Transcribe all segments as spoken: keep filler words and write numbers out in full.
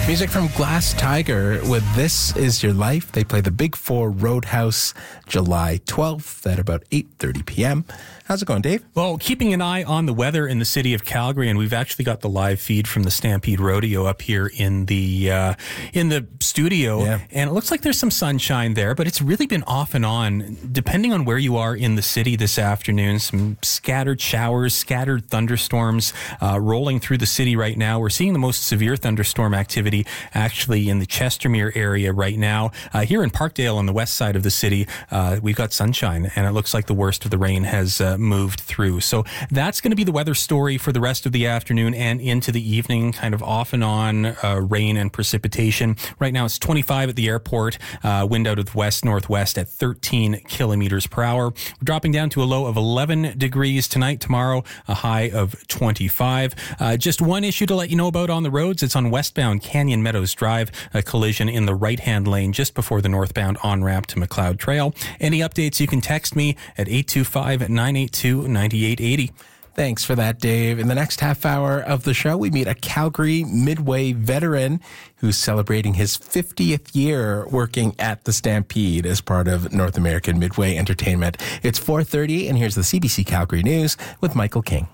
Music from Glass Tiger with This Is Your Life. They play the Big Four Roadhouse July twelfth at about eight thirty p.m. How's it going, Dave? Well, keeping an eye on the weather in the city of Calgary, and we've actually got the live feed from the Stampede Rodeo up here in the uh, in the studio, yeah. and it looks like there's some sunshine there, but it's really been off and on, depending on where you are in the city this afternoon. Some scattered showers, scattered thunderstorms uh, rolling through the city right now. We're seeing the most severe thunderstorm activity actually in the Chestermere area right now. Uh, here in Parkdale on the west side of the city, uh, we've got sunshine, and it looks like the worst of the rain has uh, moved through. So that's going to be the weather story for the rest of the afternoon and into the evening, kind of off and on uh, rain and precipitation. Right now it's twenty-five at the airport, uh, wind out of the west-northwest at thirteen kilometers per hour. We're dropping down to a low of eleven degrees tonight. Tomorrow, a high of twenty-five. Uh, just one issue to let you know about on the roads. It's on westbound Canyon Meadows Drive, a collision in the right-hand lane just before the northbound on-ramp to McLeod Trail. Any updates, you can text me at eight two five, nine eight two, nine eight eight zero. Thanks for that, Dave. In the next half hour of the show, we meet a Calgary Midway veteran who's celebrating his fiftieth year working at the Stampede as part of North American Midway Entertainment. It's four thirty, and here's the C B C Calgary News with Michael King.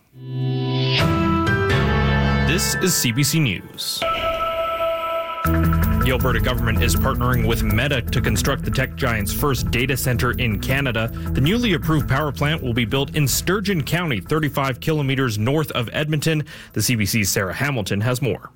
This is C B C News. The Alberta government is partnering with Meta to construct the tech giant's first data center in Canada. The newly approved power plant will be built in Sturgeon County, thirty-five kilometers north of Edmonton. The C B C's Sarah Hamilton has more.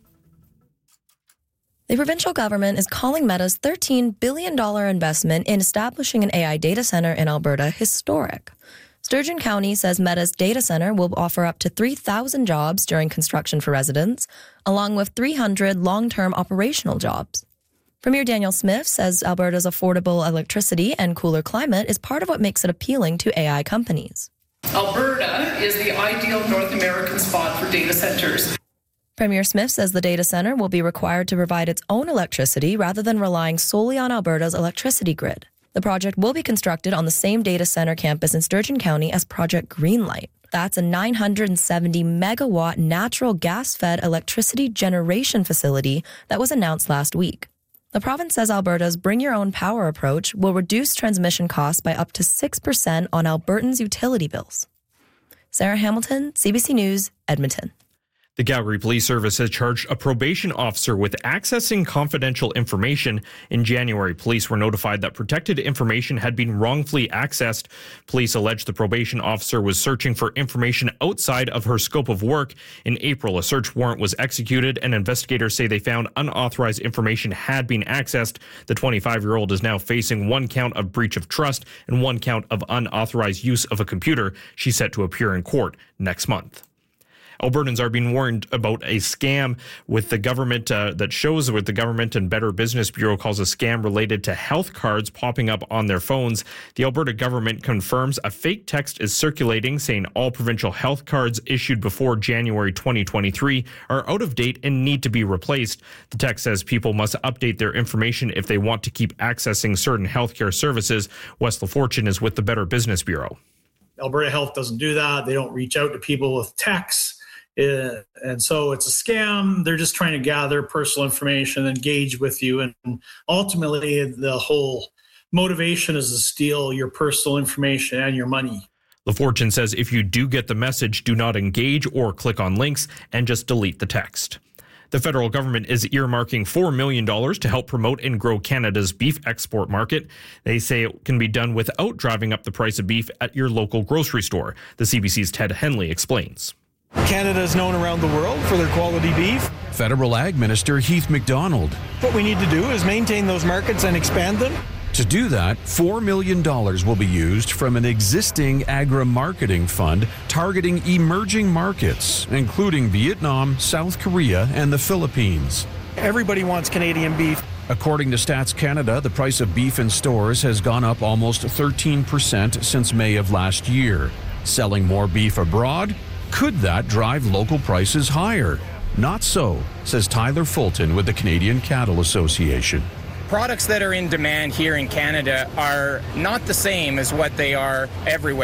The provincial government is calling Meta's thirteen billion dollars investment in establishing an A I data center in Alberta historic. Sturgeon County says Meta's data center will offer up to three thousand jobs during construction for residents, along with three hundred long-term operational jobs. Premier Daniel Smith says Alberta's affordable electricity and cooler climate is part of what makes it appealing to A I companies. Alberta is the ideal North American spot for data centers. Premier Smith says the data center will be required to provide its own electricity rather than relying solely on Alberta's electricity grid. The project will be constructed on the same data center campus in Sturgeon County as Project Greenlight. That's a nine hundred seventy megawatt natural gas-fed electricity generation facility that was announced last week. The province says Alberta's Bring Your Own Power approach will reduce transmission costs by up to six percent on Albertans' utility bills. Sarah Hamilton, C B C News, Edmonton. The Calgary Police Service has charged a probation officer with accessing confidential information. In January, police were notified that protected information had been wrongfully accessed. Police alleged the probation officer was searching for information outside of her scope of work. In April, a search warrant was executed, and investigators say they found unauthorized information had been accessed. The twenty-five-year-old is now facing one count of breach of trust and one count of unauthorized use of a computer. She's set to appear in court next month. Albertans are being warned about a scam with the government uh, that shows what the government and Better Business Bureau calls a scam related to health cards popping up on their phones. The Alberta government confirms a fake text is circulating saying all provincial health cards issued before January twenty twenty-three are out of date and need to be replaced. The text says people must update their information if they want to keep accessing certain healthcare services. Wes LaFortune is with the Better Business Bureau. Alberta Health doesn't do that. They don't reach out to people with texts. Uh, and so it's a scam. They're just trying to gather personal information, engage with you. And ultimately, the whole motivation is to steal your personal information and your money. LaFortune says if you do get the message, do not engage or click on links and just delete the text. The federal government is earmarking four million dollars to help promote and grow Canada's beef export market. They say it can be done without driving up the price of beef at your local grocery store. The C B C's Ted Henley explains. Canada is known around the world for their quality beef. Federal Ag Minister Heath MacDonald. What we need to do is maintain those markets and expand them. To do that, four million dollars will be used from an existing agri-marketing fund targeting emerging markets, including Vietnam, South Korea, and the Philippines. Everybody wants Canadian beef. According to Stats Canada, the price of beef in stores has gone up almost thirteen percent since May of last year. Selling more beef abroad? Could that drive local prices higher? Not so, says Tyler Fulton with the Canadian Cattle Association. Products that are in demand here in Canada are not the same as what they are everywhere.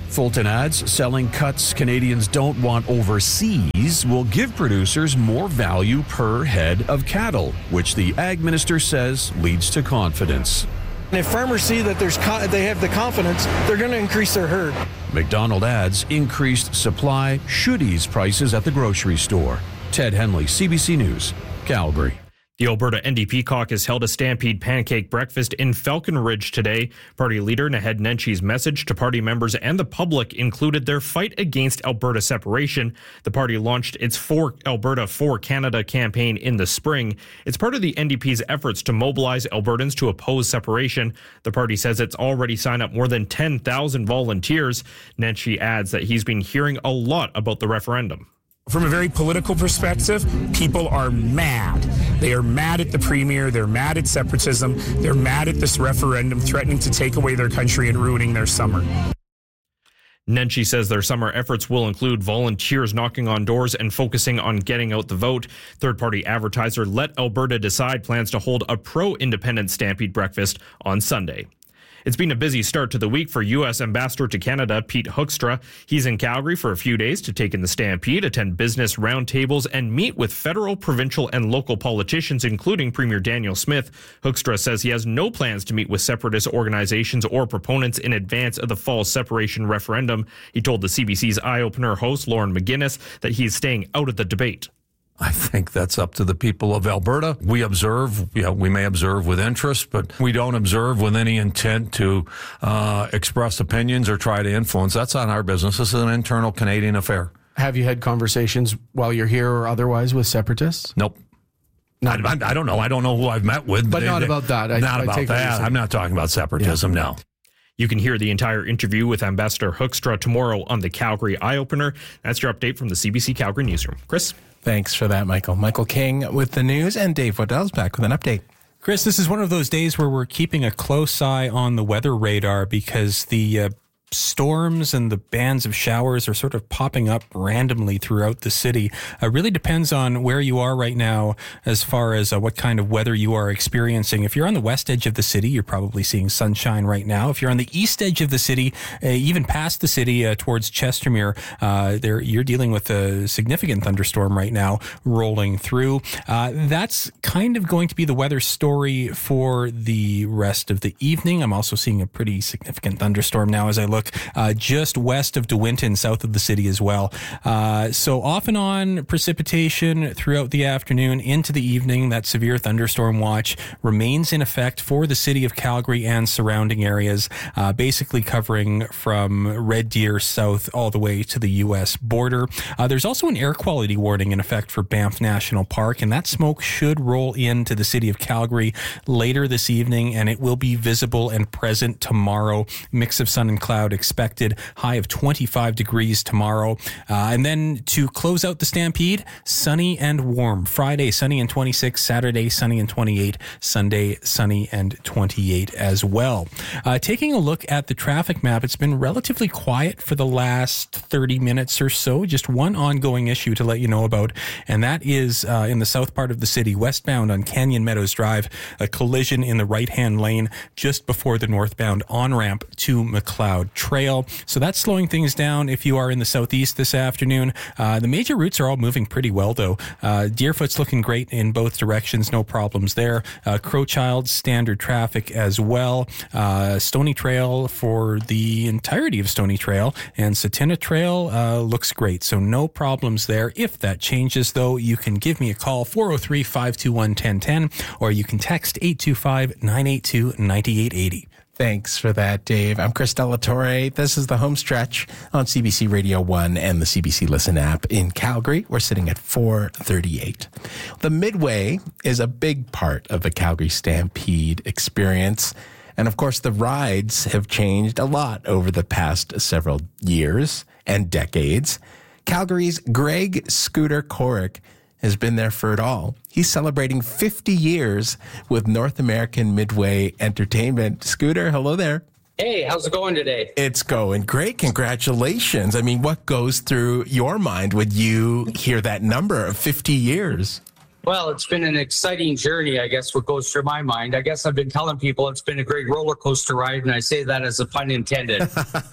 Fulton adds selling cuts Canadians don't want overseas will give producers more value per head of cattle, which the ag minister says leads to confidence. And if farmers see that there's co- they have the confidence, they're going to increase their herd. McDonald adds increased supply should ease prices at the grocery store. Ted Henley, C B C News, Calgary. The Alberta N D P caucus held a Stampede pancake breakfast in Falcon Ridge today. Party leader Naheed Nenshi's message to party members and the public included their fight against Alberta separation. The party launched its For Alberta for Canada campaign in the spring. It's part of the N D P's efforts to mobilize Albertans to oppose separation. The party says it's already signed up more than ten thousand volunteers. Nenshi adds that he's been hearing a lot about the referendum. From a very political perspective, people are mad. They are mad at the premier. They're mad at separatism. They're mad at this referendum threatening to take away their country and ruining their summer. Nenshi says their summer efforts will include volunteers knocking on doors and focusing on getting out the vote. Third-party advertiser Let Alberta Decide plans to hold a pro-independent Stampede breakfast on Sunday. It's been a busy start to the week for U S Ambassador to Canada, Pete Hoekstra. He's in Calgary for a few days to take in the Stampede, attend business roundtables, and meet with federal, provincial, and local politicians, including Premier Daniel Smith. Hoekstra says he has no plans to meet with separatist organizations or proponents in advance of the fall separation referendum. He told the C B C's Eye Opener host, Lauren McGuinness, that he is staying out of the debate. I think that's up to the people of Alberta. We observe, you know, we may observe with interest, but we don't observe with any intent to uh, express opinions or try to influence. That's not our business. This is an internal Canadian affair. Have you had conversations while you're here or otherwise with separatists? Nope. Not, I, I don't know. I don't know who I've met with. But they, not they, about that. I, not I about that. I'm not talking about separatism, yeah. no. You can hear the entire interview with Ambassador Hoekstra tomorrow on the Calgary Eye Opener. That's your update from the C B C Calgary Newsroom. Chris? Thanks for that, Michael. Michael King with the news, and Dave Waddell's back with an update. Chris, this is one of those days where we're keeping a close eye on the weather radar because the uh, storms and the bands of showers are sort of popping up randomly throughout the city. It really depends on where you are right now as far as uh, what kind of weather you are experiencing. If you're on the west edge of the city, you're probably seeing sunshine right now. If you're on the east edge of the city, uh, even past the city uh, towards Chestermere, uh, there you're dealing with a significant thunderstorm right now rolling through. Uh, that's kind of going to be the weather story for the rest of the evening. I'm also seeing a pretty significant thunderstorm now as I look Uh, just west of De Winton, south of the city as well. Uh, so off and on precipitation throughout the afternoon into the evening. That severe thunderstorm watch remains in effect for the city of Calgary and surrounding areas, uh, basically covering from Red Deer south all the way to the U S border. Uh, there's also an air quality warning in effect for Banff National Park, and that smoke should roll into the city of Calgary later this evening, and it will be visible and present tomorrow. Mix of sun and cloud expected, high of twenty-five degrees tomorrow. Uh, and then to close out the Stampede, sunny and warm. Friday, sunny and twenty-six. Saturday, sunny and twenty-eight. Sunday, sunny and twenty-eight as well. Uh, taking a look at the traffic map, it's been relatively quiet for the last thirty minutes or so. Just one ongoing issue to let you know about, and that is uh, in the south part of the city, westbound on Canyon Meadows Drive, a collision in the right-hand lane just before the northbound on-ramp to McLeod Trail. So that's slowing things down if you are in the southeast this afternoon. Uh, the major routes are all moving pretty well, though. Uh, Deerfoot's looking great in both directions. No problems there. Uh, Crowchild, standard traffic as well. Uh, Stony Trail for the entirety of Stony Trail, and Satina Trail uh, looks great. So no problems there. If that changes, though, you can give me a call, four oh three, five two one, one oh one oh, or you can text eight two five, nine eight two, nine eight eight oh. Thanks for that, Dave. I'm Chris Delatorre. This is the home stretch on C B C Radio one and the C B C Listen app in Calgary. We're sitting at four thirty-eight. The Midway is a big part of the Calgary Stampede experience. And of course, the rides have changed a lot over the past several years and decades. Calgary's Greg Scooter Corrick has been there for it all. He's celebrating fifty years with North American Midway Entertainment. Scooter, hello there. Hey, how's it going today? It's going great. Congratulations. I mean, what goes through your mind when you hear that number of fifty years? Well, it's been an exciting journey, I guess, what goes through my mind. I guess I've been telling people it's been a great roller coaster ride, and I say that as a pun intended.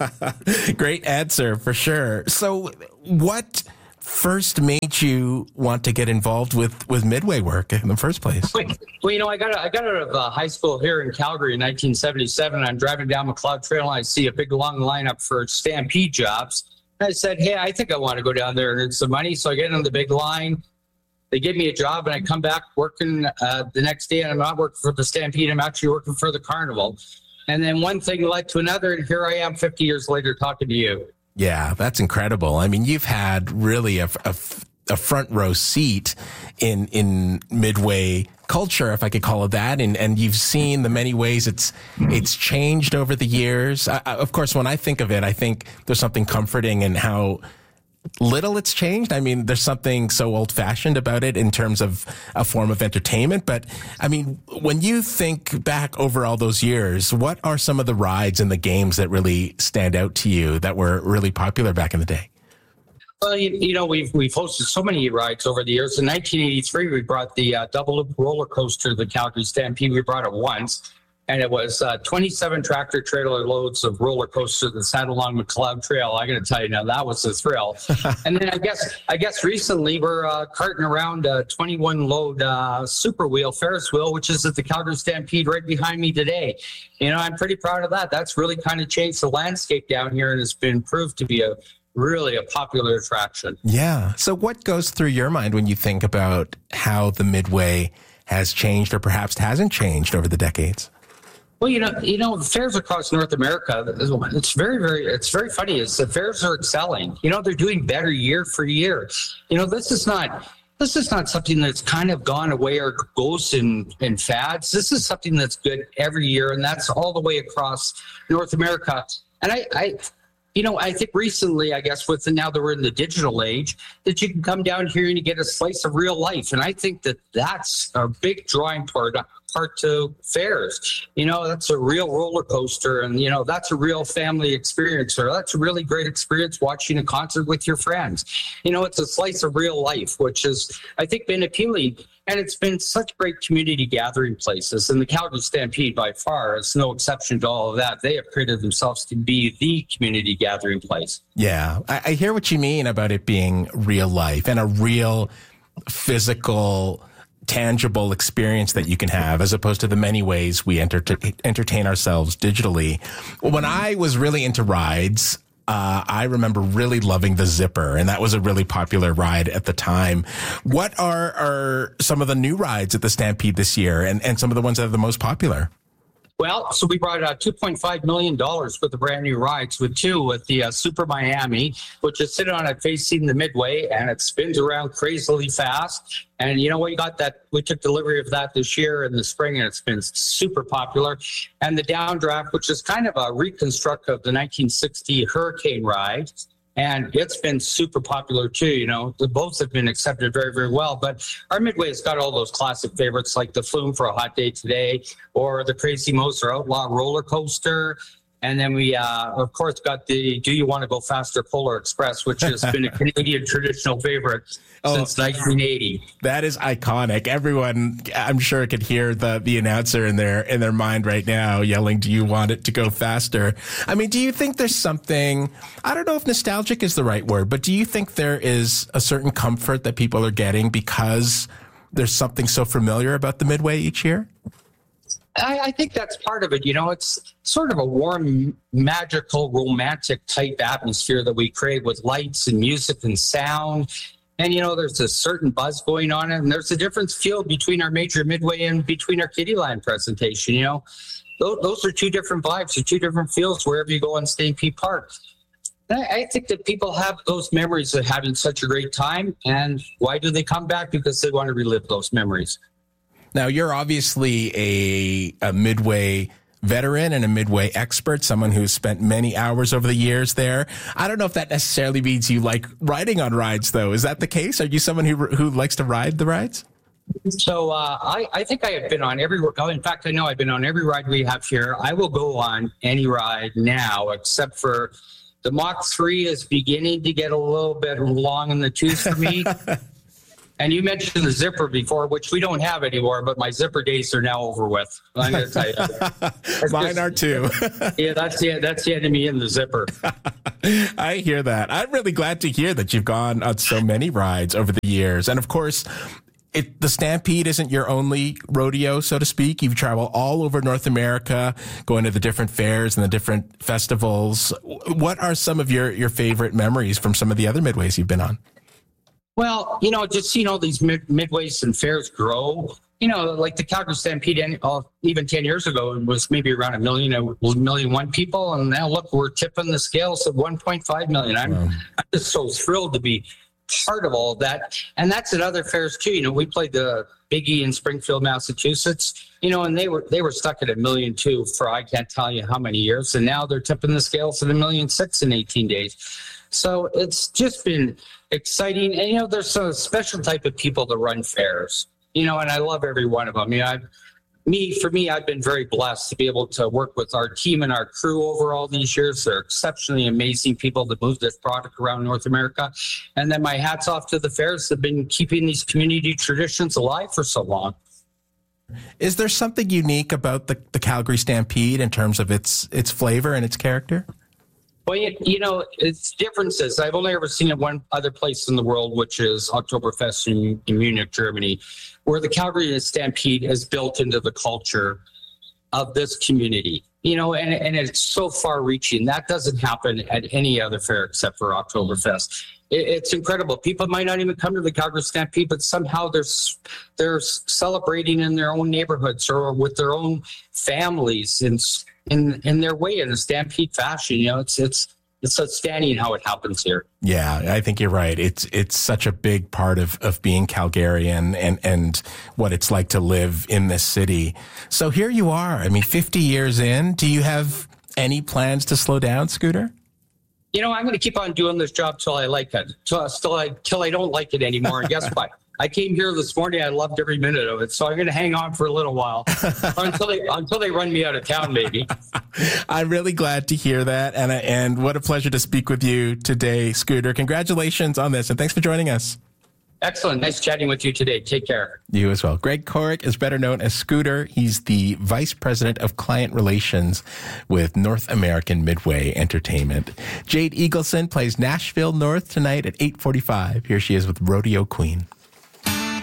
Great answer, for sure. So what first made you want to get involved with, with Midway work in the first place? Well, you know, I got I got out of uh, high school here in Calgary in nineteen seventy-seven. I'm driving down McLeod Trail, and I see a big long lineup for Stampede jobs. I said, hey, I think I want to go down there and earn some money. So I get on the big line. They give me a job, and I come back working uh, the next day, and I'm not working for the Stampede. I'm actually working for the Carnival. And then one thing led to another, and here I am fifty years later talking to you. Yeah, that's incredible. I mean, you've had really a, a, a front row seat in in Midway culture, if I could call it that, and and you've seen the many ways it's it's changed over the years. I, I, of course, when I think of it, I think there's something comforting in how little it's changed. I mean, there's something so old-fashioned about it in terms of a form of entertainment. But, I mean, when you think back over all those years, what are some of the rides and the games that really stand out to you that were really popular back in the day? Well, you, you know, we've we've hosted so many rides over the years. In nineteen eighty-three, we brought the uh, double loop roller coaster, the Calgary Stampede. We brought it once. And it was uh, twenty-seven tractor trailer loads of roller coasters that sat along McLeod Trail. I got to tell you now, that was a thrill. And then I guess I guess recently we're uh, carting around a twenty-one load uh, super wheel, Ferris wheel, which is at the Calgary Stampede right behind me today. You know, I'm pretty proud of that. That's really kind of changed the landscape down here, and it's been proved to be a really a popular attraction. Yeah. So what goes through your mind when you think about how the Midway has changed, or perhaps hasn't changed over the decades? Well, you know, you know, fairs across North America, it's very, very, it's very funny is the fairs are excelling. You know, they're doing better year for year. You know, this is not, this is not something that's kind of gone away or goes in, in fads. This is something that's good every year, and that's all the way across North America. And I, I you know, I think recently, I guess, with the, now that we're in the digital age, that you can come down here and you get a slice of real life. And I think that that's a big drawing part, part to fairs. You know, that's a real roller coaster, and, you know, that's a real family experience, or that's a really great experience watching a concert with your friends. You know, it's a slice of real life, which has, I think, been appealing. And it's been such great community gathering places. And the Calgary Stampede, by far, is no exception to all of that. They have created themselves to be the community gathering place. Yeah, I, I hear what you mean about it being real life and a real physical, tangible experience that you can have, as opposed to the many ways we enter- entertain ourselves digitally. When I was really into rides, Uh, I remember really loving the Zipper, and that was a really popular ride at the time. What are, are some of the new rides at the Stampede this year, and, and some of the ones that are the most popular? Well, so we brought out two point five million dollars for the brand new rides, with two, with the uh, Super Miami, which is sitting on it facing the Midway, and it spins around crazily fast. And you know, we got that, we took delivery of that this year in the spring, and it's been super popular. And the Downdraft, which is kind of a reconstruct of the nineteen sixty Hurricane ride. And it's been super popular too. You know, the both have been accepted very, very well. But our Midway has got all those classic favorites like the Flume for a Hot Day Today, or the Crazy Moser Outlaw roller coaster. And then we, uh, of course, got the Do You Want to Go Faster Polar Express, which has been a Canadian traditional favorite oh, since nineteen eighty. That is iconic. Everyone, I'm sure, could hear the the announcer in their in their mind right now yelling, "Do you want it to go faster?" I mean, do you think there's something, I don't know if nostalgic is the right word, but do you think there is a certain comfort that people are getting because there's something so familiar about the Midway each year? I, I think that's part of it. You know, it's sort of a warm, magical, romantic type atmosphere that we create with lights and music and sound. And, you know, there's a certain buzz going on, and there's a difference feel between our major Midway and between our Kiddieland presentation. You know, those, those are two different vibes, or two different feels wherever you go on Stampede Park. I, I think that people have those memories of having such a great time. And why do they come back? Because they want to relive those memories. Now, you're obviously a, a Midway veteran and a Midway expert, someone who's spent many hours over the years there. I don't know if that necessarily means you like riding on rides, though. Is that the case? Are you someone who who likes to ride the rides? So uh, I, I think I have been on every, in fact, I know I've been on every ride we have here. I will go on any ride now, except for the Mach three is beginning to get a little bit long in the tooth for me. And you mentioned the zipper before, which we don't have anymore, but my zipper days are now over with. I'm going to tell you. Mine just, are too. yeah, that's the, that's the enemy in the zipper. I hear that. I'm really glad to hear that you've gone on so many rides over the years. And of course, it, the Stampede isn't your only rodeo, so to speak. You've traveled all over North America, going to the different fairs and the different festivals. What are some of your, your favorite memories from some of the other midways you've been on? Well, you know, just seeing all these mid- midways and fairs grow, you know, like the Calgary Stampede, and uh, even ten years ago, it was maybe around a million, a million one people. And now look, we're tipping the scales of one point five million. I'm, wow. I'm just so thrilled to be part of all of that. And that's at other fairs too. You know, we played the Big E in Springfield, Massachusetts, you know, and they were, they were stuck at a million two for, I can't tell you how many years. And now they're tipping the scales at a million six in eighteen days. So it's just been exciting. And, you know, there's a special type of people that run fairs, you know, and I love every one of them. You know, I've, me, for me, I've been very blessed to be able to work with our team and our crew over all these years. They're exceptionally amazing people that move this product around North America. And then my hat's off to the fairs that have been keeping these community traditions alive for so long. Is there something unique about the, the Calgary Stampede in terms of its its flavor and its character? Well, you, you know, it's differences. I've only ever seen it one other place in the world, which is Oktoberfest in, in Munich, Germany, where the Calgary Stampede is built into the culture of this community. You know, and, and it's so far reaching. That doesn't happen at any other fair except for Oktoberfest. It, it's incredible. People might not even come to the Calgary Stampede, but somehow they're, they're celebrating in their own neighborhoods or with their own families and in in their way, in a Stampede fashion. You know, it's it's it's outstanding how it happens here. Yeah, I think you're right. It's it's such a big part of, of being Calgarian and, and what it's like to live in this city. So here you are. I mean, fifty years in. Do you have any plans to slow down, Scooter? You know, I'm going to keep on doing this job till I like it, till, till I till I don't like it anymore. And guess what? I came here this morning. I loved every minute of it. So I'm going to hang on for a little while until they until they run me out of town, maybe. I'm really glad to hear that. And, and what a pleasure to speak with you today, Scooter. Congratulations on this. And thanks for joining us. Excellent. Nice chatting with you today. Take care. You as well. Greg Korrick is better known as Scooter. He's the Vice President of Client Relations with North American Midway Entertainment. Jade Eagleson plays Nashville North tonight at eight forty-five. Here she is with Rodeo Queen.